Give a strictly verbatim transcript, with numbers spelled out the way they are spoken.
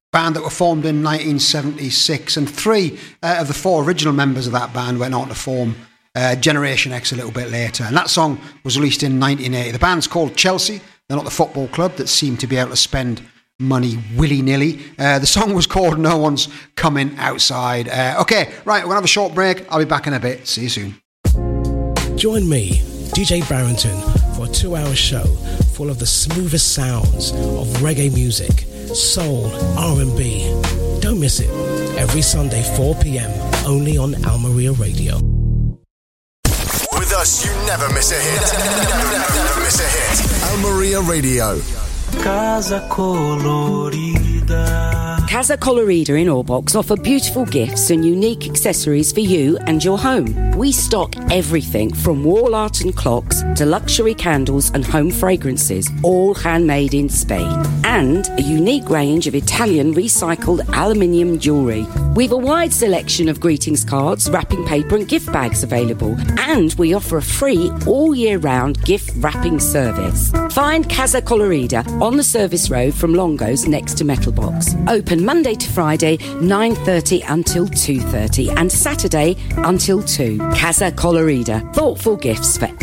band that were formed in nineteen seventy-six, and three uh, of the four original members of that band went on to form uh, Generation X a little bit later, and that song was released in nineteen eighty. The band's called Chelsea. They're not the football club that seemed to be able to spend money willy-nilly. Uh, the song was called No One's Coming Outside. Uh, okay, right, we're going to have a short break. I'll be back in a bit. See you soon. Join me, D J Barrington, for a two-hour show full of the smoothest sounds of reggae music, soul, R and B. Don't miss it. Every Sunday, four p.m, only on Al Maria Radio. With us, you never miss a hit. Never, never, never miss a hit. Al Maria Radio. Casa Colorida. Casa Colorida in Orbox offer beautiful gifts and unique accessories for you and your home. We stock everything from wall art and clocks to luxury candles and home fragrances, all handmade in Spain. And a unique range of Italian recycled aluminium jewellery. We've a wide selection of greetings cards, wrapping paper and gift bags available. And we offer a free all year round gift wrapping service. Find Casa Colorida on the service road from Longo's next to Metal Box. Open Monday to Friday, nine thirty until two thirty, and Saturday until two. Casa Colorida. Thoughtful gifts for